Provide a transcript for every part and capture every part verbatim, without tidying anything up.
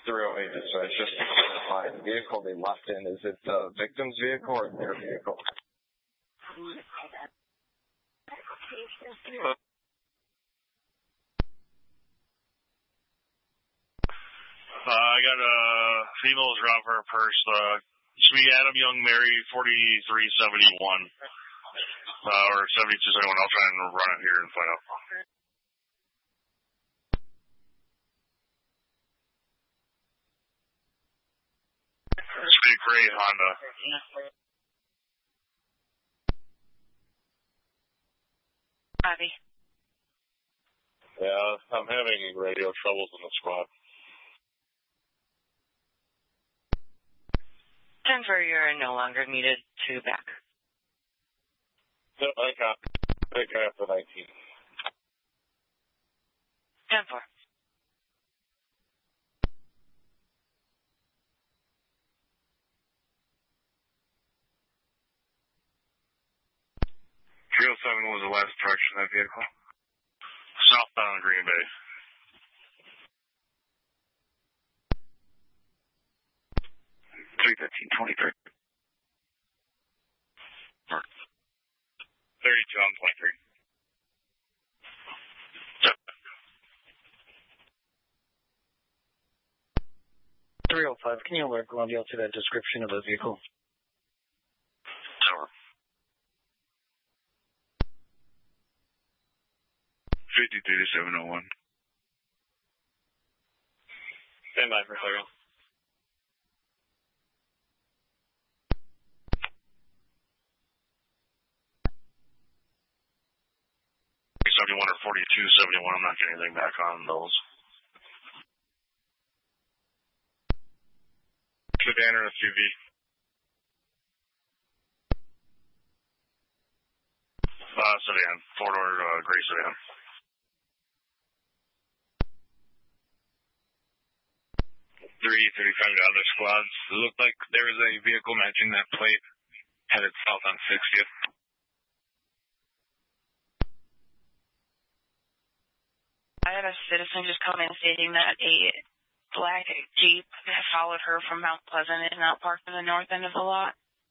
three oh eight dispatch, just to clarify, the vehicle they left in, is it the victim's vehicle or their vehicle? Uh, I got a female's around for her purse. Uh, it should be Adam Young, Mary, forty-three seventy-one. Uh, or seventy-two seventy-one. I'll try and run it here and find out. It should be a gray Honda. Bobby. Yeah, I'm having radio troubles in the squad. Denver, you're no longer needed to back. Yep, I got I got the nineteen. Denver. three oh seven was the last direction of that vehicle. Southbound Green Bay. three fifteen twenty-three. thirty-two on twenty-three. three oh five, can you alert Glendale to that description of the vehicle? Tower. fifty-three to seven oh one. Stand by for a second. seventy-one or forty-two seventy-one, I'm not getting anything back on those. Sedan or S U V? Uh, sedan. Four-door uh, gray sedan. three thirty-five to other squads. It looked like there was a vehicle matching that plate headed south on sixtieth. I had a citizen just come in stating that a black Jeep had followed her from Mount Pleasant and not parked in the north end of the lot.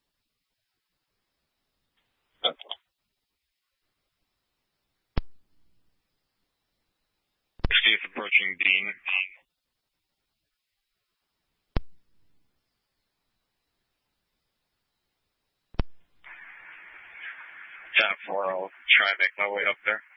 sixtieth approaching Dean. Yeah, four, I'll try and make my way up there.